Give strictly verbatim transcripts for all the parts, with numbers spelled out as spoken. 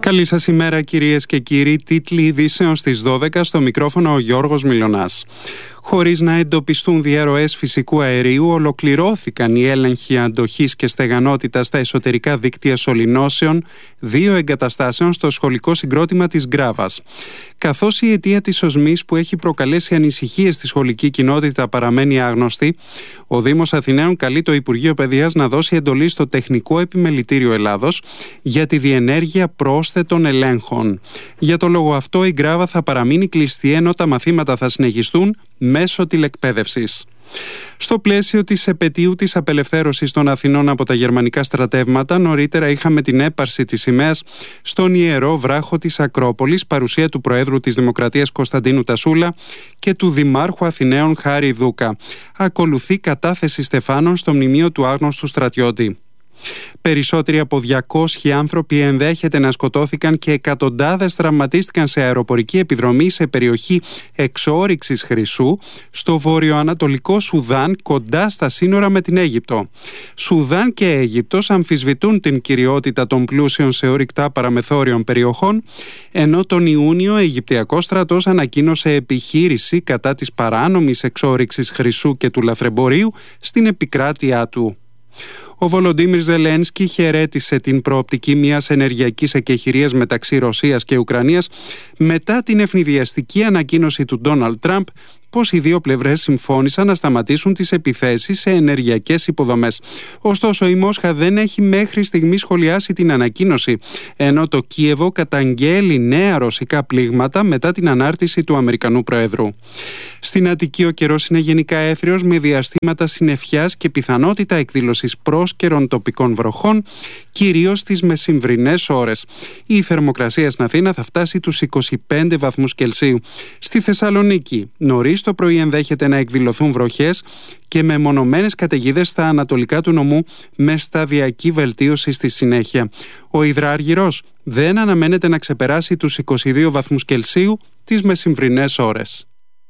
Καλή σας ημέρα κυρίες και κύριοι. Τίτλοι ειδήσεων στις δώδεκα, στο μικρόφωνο ο Γιώργος Μιλωνάς. Χωρίς να εντοπιστούν διαρροές φυσικού αερίου, ολοκληρώθηκαν οι έλεγχοι αντοχής και στεγανότητας στα εσωτερικά δίκτυα σωληνώσεων δύο εγκαταστάσεων στο σχολικό συγκρότημα της Γκράβας. Καθώς η αιτία της οσμής που έχει προκαλέσει ανησυχίες στη σχολική κοινότητα παραμένει άγνωστη, ο Δήμος Αθηναίων καλεί το Υπουργείο Παιδείας να δώσει εντολή στο Τεχνικό Επιμελητήριο Ελλάδος για τη διενέργεια πρόσθετων ελέγχων. Για το λόγο αυτό, η Γκράβα θα παραμείνει κλειστή, ενώ τα μαθήματα θα συνεχιστούν μέσω τηλεκπαίδευσης. Στο πλαίσιο της επετείου της απελευθέρωσης των Αθηνών από τα γερμανικά στρατεύματα, νωρίτερα είχαμε την έπαρση της σημαίας στον Ιερό Βράχο της Ακρόπολης, παρουσία του Προέδρου της Δημοκρατίας Κωνσταντίνου Τασούλα και του Δημάρχου Αθηναίων Χάρη Δούκα. Ακολουθεί κατάθεση στεφάνων στο μνημείο του άγνωστου στρατιώτη. Περισσότεροι από διακόσιοι άνθρωποι ενδέχεται να σκοτώθηκαν και εκατοντάδες τραυματίστηκαν σε αεροπορική επιδρομή σε περιοχή εξόρυξης χρυσού στο βορειοανατολικό Σουδάν, κοντά στα σύνορα με την Αίγυπτο. Σουδάν και Αίγυπτος αμφισβητούν την κυριότητα των πλούσιων σε ορυκτά παραμεθόριων περιοχών, ενώ τον Ιούνιο ο Αιγυπτιακός στρατός ανακοίνωσε επιχείρηση κατά της παράνομης εξόρυξης χρυσού και του λαθρεμπορίου στην επικράτειά του. Ο Βολοντίμιρ Ζελένσκι χαιρέτησε την προοπτική μιας ενεργειακής εκεχηρίας μεταξύ Ρωσίας και Ουκρανίας μετά την ευνηδιαστική ανακοίνωση του Ντόναλντ Τραμπ πως οι δύο πλευρές συμφώνησαν να σταματήσουν τις επιθέσεις σε ενεργειακές υποδομές. Ωστόσο, η Μόσχα δεν έχει μέχρι στιγμή σχολιάσει την ανακοίνωση, ενώ το Κίεβο καταγγέλει νέα ρωσικά πλήγματα μετά την ανάρτηση του Αμερικανού Προέδρου. Στην Αττική ο καιρός είναι γενικά έθριος, με διαστήματα συννεφιάς και πιθανότητα εκδήλωσης πρόσκαιρων τοπικών βροχών, κυρίως στις μεσημβρινές ώρες. Η θερμοκρασία στην Αθήνα θα φτάσει τους είκοσι πέντε βαθμούς Κελσίου. Στη Θεσσαλονίκη, νωρίς το πρωί ενδέχεται να εκδηλωθούν βροχές και με μονομένες καταιγίδες στα ανατολικά του νομού, με σταδιακή βελτίωση στη συνέχεια. Ο υδράργυρος δεν αναμένεται να ξεπεράσει τους είκοσι δύο βαθμούς Κελσίου τις μεσημβρινές ώρες.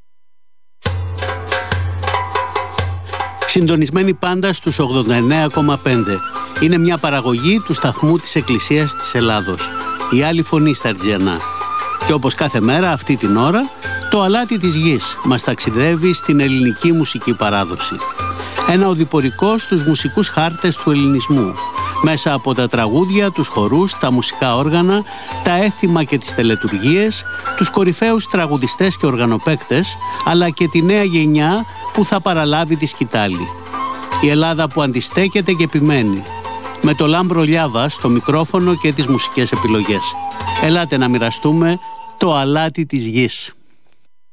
Συντονισμένοι πάντα στους ογδόντα εννέα κόμμα πέντε. Είναι μια παραγωγή του σταθμού της Εκκλησίας της Ελλάδος. Η άλλη φωνή στα Αρτζιανά. Και όπως κάθε μέρα αυτή την ώρα, το αλάτι της γης μας ταξιδεύει στην ελληνική μουσική παράδοση. Ένα οδηπορικό στους μουσικούς χάρτες του ελληνισμού, μέσα από τα τραγούδια, τους χορούς, τα μουσικά όργανα, τα έθιμα και τις τελετουργίες, τους κορυφαίους τραγουδιστές και οργανοπαίκτες, αλλά και τη νέα γενιά που θα παραλάβει τη σκητάλη. Η Ελλάδα που αντιστέκεται και επιμένει, με το Λάμπρο Λιάβα στο μικρόφωνο και τις μουσικές επιλογές. Ελάτε να μοιραστούμε το αλάτι της γης.